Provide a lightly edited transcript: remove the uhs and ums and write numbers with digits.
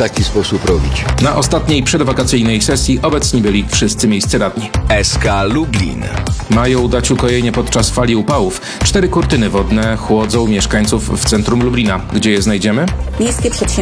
taki sposób robić. Na ostatniej przedwakacyjnej sesji obecni byli wszyscy miejscy radni. SK Lublin. Mają dać ukojenie podczas fali upałów. 4 kurtyny wodne chłodzą mieszkańców w centrum Lublina. Gdzie je znajdziemy? Miejskie przedsiębiorstwo